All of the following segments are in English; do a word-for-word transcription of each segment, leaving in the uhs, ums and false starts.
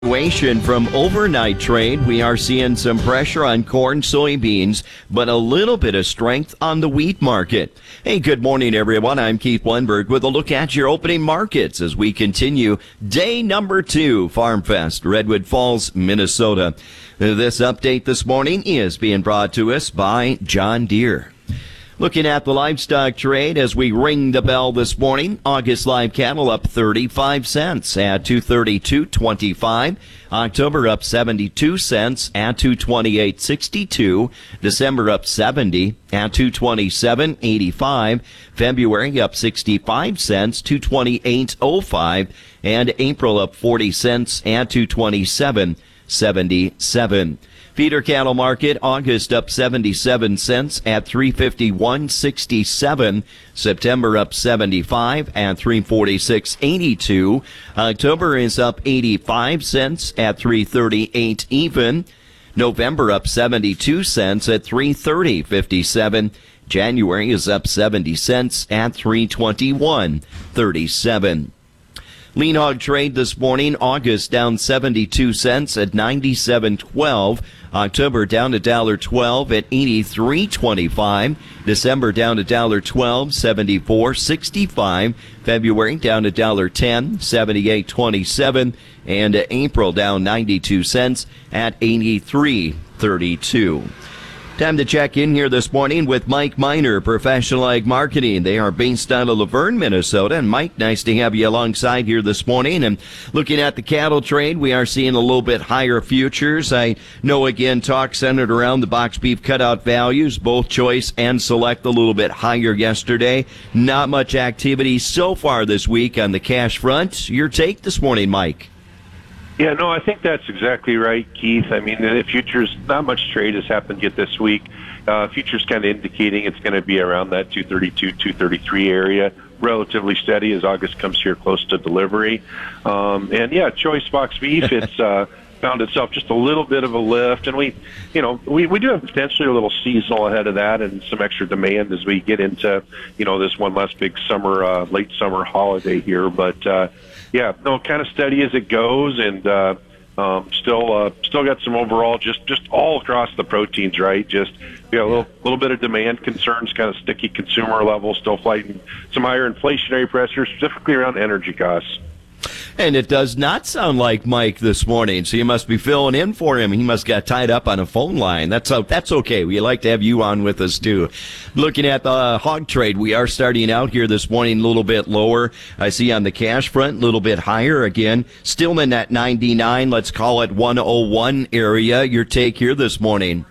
From overnight trade, we are seeing some pressure on corn, soybeans, but a little bit of strength on the wheat market. Hey, good morning, everyone. I'm Keith Lundberg with a look at your opening markets as we continue day number two, Farm Fest, Redwood Falls, Minnesota. This update this morning is being brought to us by John Deere. Looking at the livestock trade as we ring the bell this morning, August live cattle up thirty-five cents at two thirty-two twenty-five. October up seventy-two cents at two twenty-eight sixty-two. December up seventy at two twenty-seven eighty-five. February up sixty-five cents, two twenty-eight oh five. And April up forty cents at two twenty-seven seventy-seven. Feeder cattle market, August up seventy-seven cents at three fifty-one sixty-seven. September up seventy-five at three forty-six eighty-two. October is up eighty-five cents at three thirty-eight even. November up seventy-two cents at three thirty fifty-seven. January is up seventy cents at three twenty-one thirty-seven. Lean hog trade this morning, August down seventy-two cents at ninety-seven twelve. October down a dollar twelve at eighty-three twenty-five. December down a dollar twelve, seventy-four sixty-five. February down a dollar ten, seventy-eight twenty-seven. And April down ninety-two cents at eighty-three thirty-two. Time to check in here this morning with Mike Miner, Professional Ag Marketing. They are based out of Laverne, Minnesota. And Mike, nice to have you alongside here this morning. And looking at the cattle trade, we are seeing a little bit higher futures. I know, again, talk centered around the box beef cutout values, both choice and select a little bit higher yesterday. Not much activity so far this week on the cash front. Your take this morning, Mike? Yeah, no, I think that's exactly right, Keith. I mean, the futures, not much trade has happened yet this week. Uh, futures kind of indicating it's going to be around that two thirty-two, two thirty-three area, relatively steady as August comes here close to delivery. Um, and yeah, choice box beef, it's uh, found itself just a little bit of a lift. And we, you know, we, we do have potentially a little seasonal ahead of that and some extra demand as we get into, you know, this one last big summer, uh, late summer holiday here. But, uh, yeah, no, kind of steady as it goes, and uh, um, still, uh, still got some overall, just, just all across the proteins, right? Just, you know, a little, little bit of demand concerns, kind of sticky consumer level, still fighting some higher inflationary pressures, specifically around energy costs. And it does not sound like Mike this morning, so you must be filling in for him. He must got tied up on a phone line. That's that's okay. We like to have you on with us, too. Looking at the hog trade, we are starting out here this morning a little bit lower. I see on the cash front, a little bit higher again. Still in that ninety-nine, let's call it one oh one area. Your take here this morning?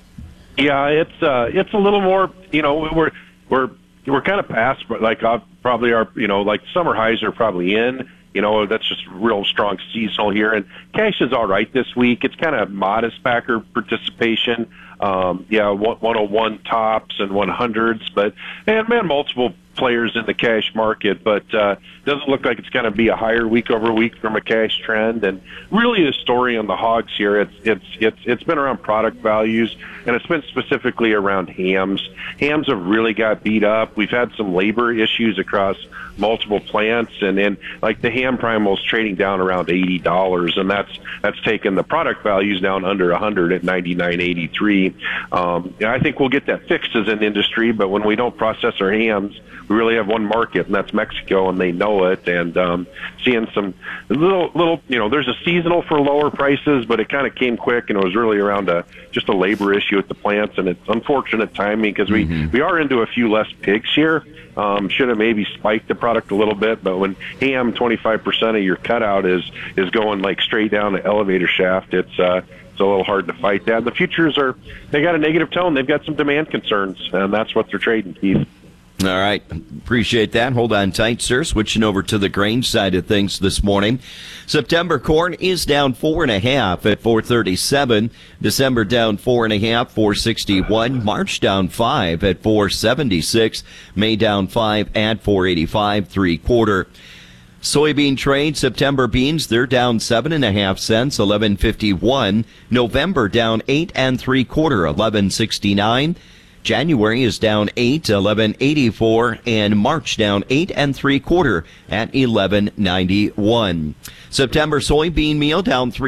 Yeah, it's uh, it's a little more, you know, we're we're we're kind of past, but like uh, probably our, you know, like summer highs are probably in. You know, that's just real strong seasonal here. And cash is all right this week. It's kind of modest backer participation. Um, yeah, one oh one tops and one hundreds. But, and man, multiple players in the cash market. But uh doesn't look like it's going to be a higher week over week from a cash trend. And really the story on the hogs here, it's it's it's it's been around product values, and it's been specifically around hams. Hams have really got beat up. We've had some labor issues across multiple plants, and then like the ham primals trading down around eighty dollars, and that's that's taken the product values down under one hundred at ninety-nine eighty-three. Um, I think we'll get that fixed as an industry, but when we don't process our hams, we really have one market, and that's Mexico, and they know it. And um, seeing some little, little, you know, there's a seasonal for lower prices, but it kind of came quick, and it was really around a just a labor issue at the plants, and it's unfortunate timing because we mm-hmm. we are into a few less pigs here. Um, should have maybe spiked the product a little bit, but when ham twenty-five percent of your cutout is is going like straight down the elevator shaft, it's uh, it's a little hard to fight that. The futures are they got a negative tone. They've got some demand concerns, and that's what they're trading, Keith. All right. Appreciate that. Hold on tight, sir. Switching over to the grain side of things this morning. September corn is down four and a half at four thirty-seven. December down four and a half, four sixty-one. March down five at four seventy-six. May down five at four eighty-five, three quarter. Soybean trade, September beans, they're down seven and a half cents, eleven fifty-one. November down eight and three quarter, eleven sixty-nine. January is down eight, eleven eighty-four, and March down eight and three quarter at eleven ninety-one. September soybean meal down three.